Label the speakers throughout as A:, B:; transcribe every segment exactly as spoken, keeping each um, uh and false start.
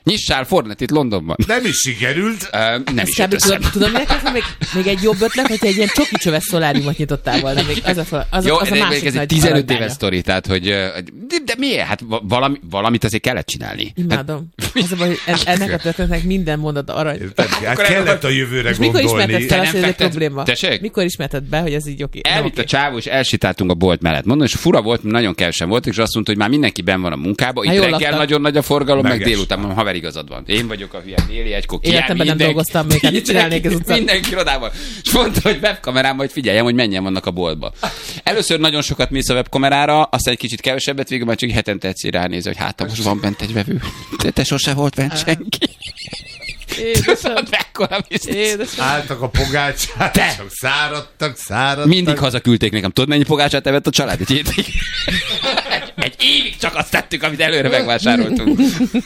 A: Nyissál Fornetit Londonban.
B: Nem is sikerült.
A: Uh, nem
C: Ez
A: is jött össze.
C: Tudom, tudom neked, még, még egy jobb ötlet, hogyha egy ilyen csoki csöves szoláriumot nyitottál volna. Még az a, az,
A: Jó,
C: az a másik
A: ez
C: nagy
A: egy tizenöt éves
C: aranydánya.
A: sztori, tehát, hogy de, de miért? Hát valami, valamit azért kellett csinálni.
C: Imádom. Az a baj, hogy en- ennek a történetnek minden mondat arany.
B: Hát kellett a jövőre
C: És mikor
B: gondolni.
C: ismerted fel azt, hogy ez egy
A: fektet-
C: probléma?
A: Tessék?
C: Mikor ismerted be, hogy ez így oké? nem
A: Elvitt
C: oké?
A: a csávó, és elsétáltunk a bolt mellett. Mondom, és fura volt, mert nagyon kevesen voltak, és azt mondta, hogy már mindenki benn van a munkába. Itt
C: jól
A: reggel
C: laktak.
A: nagyon nagy a forgalom, meg
B: Meges.
A: délután mondom, haver, igazad van. Én vagyok a hülye, déli egykor kiáll
C: Életemben nem
A: mindenki-
C: dolgoztam még, hát mit csinálnék ez utcán?
A: Mindenki irodában. És mondta, hogy webkamerám, majd figyeljem, hogy menjen vannak a boltba. Először nagyon sokat mész a webkamerára, aztán egy kicsit kevesebbet, végül már csak hetente egyszer ránéz, hogy hát most van bent egy vevő. Te, te sose volt bent senki.
C: Édesem.
A: Mekkora biznisz.
C: Édesem.
B: Álltak a pogácsát,
A: Te!
B: csak száradtak, száradtak.
A: Mindig hazaküldték nekem. Tudod, mennyi pogácsát evett a család egy hétig? Egy évig csak azt tettük, amit előre megvásároltunk.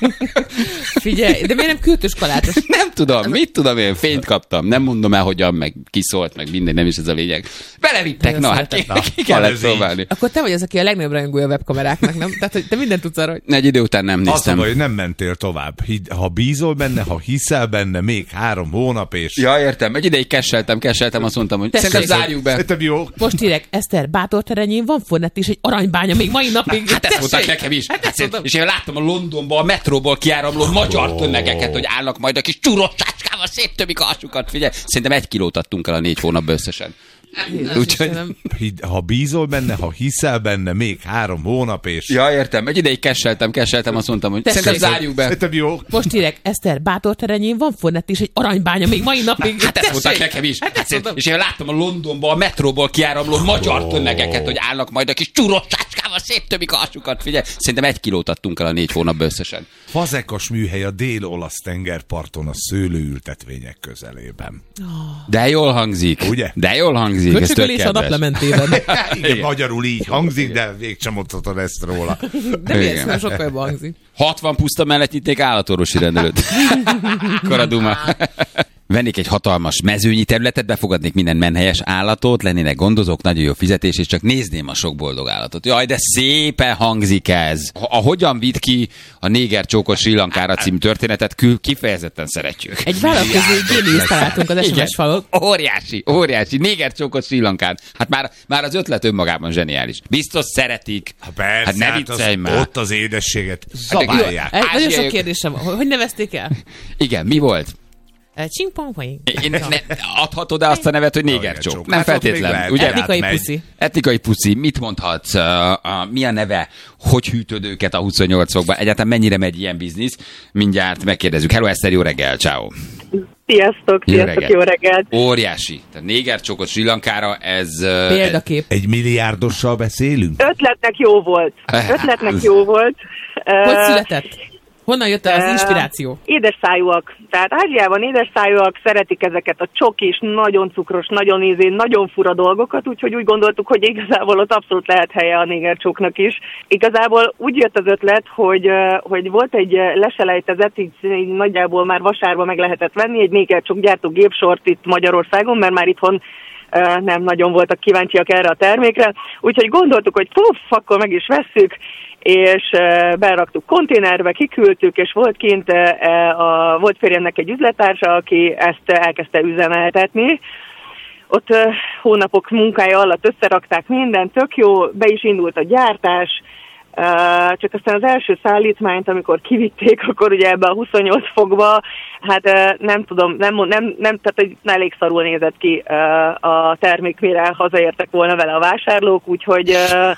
C: Figyelj, de miért nem kürtös kalátos?
A: Nem tudom, mit tudom én, fényt kaptam. Nem mondom el, hogyan, meg kiszólt, meg minden, nem is ez a lényeg. Belevittek,
C: Nagyon
A: na hát ki,
C: szeretem.
A: ki kellett
B: ez így.
A: próbálni.
C: Akkor te vagy az, aki a legnagyobb rajongója a webkameráknak, nem? Tehát, hogy te mindent tudsz arra, hogy
A: Egy idő után nem
B: Az a
A: néztem.
B: baj, hogy nem mentél tovább. Hidd, ha bízol benne, ha hiszel benne, még három hónap és...
A: Ja, értem. Egy ideig kesseltem, kesseltem, azt mondtam, hogy
C: Tessék.
A: szerintem zárjuk be.
B: Szerintem jó.
C: most írek, Eszter, bátor terenyén van Fornet és egy aranybánya még mai napig.
A: Hát ezt mondták
C: Tessék!
A: nekem is.
C: Hát ezt mondom.
A: És én láttam a Londonból, a metróból kiáramló magyar tömegeket, hogy állnak majd a kis csúros táskával, széttömik a hasukat. Figyelj, szerintem egy kilót adtunk el a négy hónapban összesen.
C: Jézus
A: Úgyhogy...
C: Istenem.
B: Hidd, ha bízol benne, ha hiszel benne, még három hónap és...
A: Ja, értem. Egy ideig kesseltem, kesseltem, azt mondtam, hogy
C: Tessék.
A: szerintem zárjuk be.
B: Szerintem jó.
C: Most írek, Eszter, bátor terenyén van Fornet és egy aranybánya még mai napig.
A: Hát ezt mondták
C: Tessék!
A: nekem is.
C: Hát ezt mondom.
A: És én láttam a Londonból, a metróból kiáramló magyar tömegeket, hogy állnak majd a kis csúros táskával, széttömik a hasukat. Figyelj, szerintem egy kilót adtunk el a négy hónapban összesen.
B: Fazekas műhely a dél-olasz tengerparton a szőlőültetvények közelében.
A: De jól hangzik.
B: Ugye?
A: De jól hangzik. Ez tök
C: Köcsögölés a
A: kedves.
C: naplementében.
B: Igen, magyarul így hangzik, de még sem mondhatod ezt róla.
C: De mi ez?
A: Igen.
C: Nem sokkal jobban hangzik.
A: hatvan puszta mellett nyitnék állatorvosi rendelőt. Karaduma. Vennék egy hatalmas mezőnyi területet, befogadnék minden menhelyes állatot, lennének gondozók, nagyon jó fizetés, és csak nézném a sok boldog állatot. Jaj, de szépen hangzik ez. A hogyan vitt ki a Néger csókos Sri Lankára című történetet, kül- kifejezetten szeretjük.
C: Egy vállalkozói géniuszt találtunk az es em es falon.
A: Óriási, óriási. Néger csókos Sri Lankán. Hát már, már az ötlet önmagában zseniális. Biztos szeretik.
B: Ha persze,
A: Hát ne
B: hát
A: viccelj
B: az,
A: már.
B: ott az édességet zabálják.
C: Egy, nagyon sok
A: Ázsiaiak-
C: kérdésem van. Hogy nevezték el?
A: Igen, mi volt?
C: Csingpong vagy?
A: Én, ne, adhatod-e azt a nevet, hogy négercsók?
B: Négercsók.
A: Nem
B: Hát ott még
A: feltétlen.
B: lehet.
A: Ugye?
C: Etnikai
B: megy.
C: puszi.
A: Etnikai puszi. Mit mondhatsz? Uh, uh, mi a neve? Hogy hűtöd őket a huszonnyolc fokban? Egyáltalán mennyire megy ilyen biznisz? Mindjárt megkérdezzük. Hello, Eszter, jó reggel, ciao.
D: Sziasztok,
A: Jó
D: sziasztok,
A: reggelt.
D: jó reggelt.
A: Óriási. Tehát négercsókot Sri Lankára, ez... Uh,
C: Példakép.
B: Egy milliárdossal beszélünk?
D: Ötletnek jó volt. Ötletnek jó volt.
C: Hogy
D: Ö,
C: született? Honnan jött el az
D: ö,
C: inspiráció?
D: Édesszájúak. Tehát Ázsiában édesszájúak, szeretik ezeket a csokis, nagyon cukros, nagyon ízé, nagyon fura dolgokat, úgyhogy úgy gondoltuk, hogy igazából ott abszolút lehet helye a négercsóknak is. Igazából úgy jött az ötlet, hogy, ö, hogy volt egy leselejtezett, így, így nagyjából már vasárban meg lehetett venni, egy négercsók gyártó gépsort itt Magyarországon, mert már itthon Uh, nem nagyon voltak kíváncsiak erre a termékre, úgyhogy gondoltuk, hogy puf, akkor meg is vesszük, és uh, beraktuk konténerbe, kiküldtük, és volt kint uh, a, volt férjemnek egy üzlettársa, aki ezt elkezdte üzemeltetni. Ott uh, hónapok munkája alatt összerakták mindent, tök jó, be is indult a gyártás, Uh, csak aztán az első szállítmányt, amikor kivitték, akkor ugye ebbe a huszonnyolc fokba, hát uh, nem tudom, nem, nem, nem, tehát hogy elég szarul nézett ki uh, a termék, mire hazaértek volna vele a vásárlók, úgyhogy... Uh,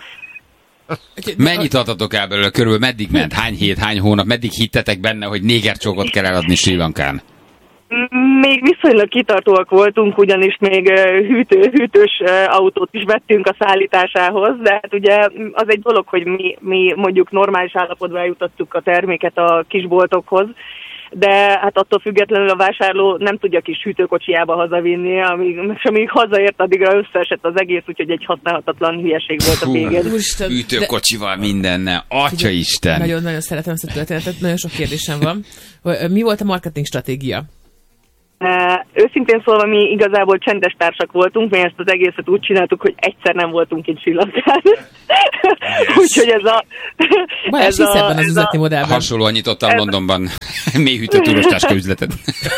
A: Mennyit adtatok el belőle? Körülbelül meddig ment? Hány hét, hány hónap? Meddig hittetek benne, hogy négercsókot kell eladni Sri Lankán?
D: Még viszonylag kitartóak voltunk, ugyanis még hűtő, hűtős autót is vettünk a szállításához, de hát ugye az egy dolog, hogy mi, mi mondjuk normális állapotban jutottuk a terméket a kisboltokhoz, de hát attól függetlenül a vásárló nem tudja kis hűtőkocsijába hazavinni, amíg, és amíg hazaért, addigra összeesett az egész, úgyhogy egy használhatatlan hülyeség volt a végén.
C: Úristen, de-
A: Hűtőkocsival mindennel. Atya Isten.
C: Nagyon-nagyon szeretem ezt a történetet, nagyon sok kérdésem van. Mi volt a marketing stratégia?
D: Uh, őszintén szólva mi igazából csendes társak voltunk, mi ezt az egészet úgy csináltuk, hogy egyszer nem voltunk itt Sri Lankán. Úgyhogy ez a...
C: Balázs hisz ebben az üzleti modellben.
A: Hasonlóan nyitottam
D: ez-
A: Londonban. Mélyhűtött urostáska üzletet.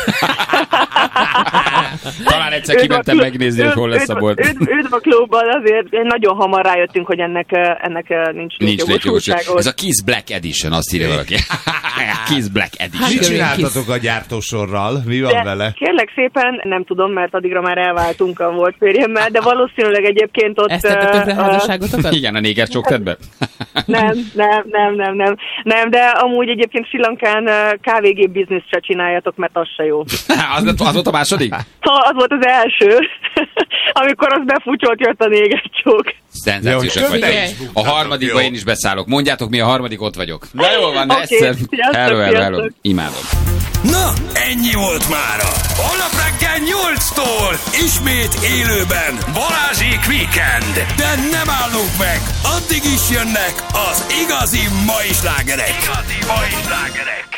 A: Talán egyszer kimentem megnézni, hogy hol lesz a bolt.
D: Üdv, üdv a klubban, azért nagyon hamar rájöttünk, hogy ennek, ennek nincs,
A: nincs létjogosultsága. Ez
D: a
A: a Kiss Black Edition, azt írja valaki. Kiss Black Edition.
B: Mit csináltatok a gyártósorral? Mi van
D: de
B: vele?
D: Kérlek szépen, nem tudom, mert addigra már elváltunk a volt férjemmel, de valószínűleg egyébként ott...
C: Ezt tette tönkre házasságotokat?
A: Igen, a néger csók tett be?
D: Nem, nem, nem, nem, nem. Nem, de amúgy egyébként Sri Lankán kávégép bizniszt se csináljatok, mert az se jó.
A: az, az volt a második?
D: Az volt az első. Amikor az befúcsolt, jött a néger csók.
A: Szenzációsak vagyok. A harmadikba én is beszállok. Mondjátok mi, a harmadik ott vagyok. Na jól van, de
D: okay,
A: egyszer. Hello, hello, hello. Imádom.
E: Na, ennyi volt mára. Holnap reggel nyolctól ismét élőben Balázsék Weekend. De nem állunk meg, addig is jönnek az igazi mai slágerek. Igazi mai slágerek.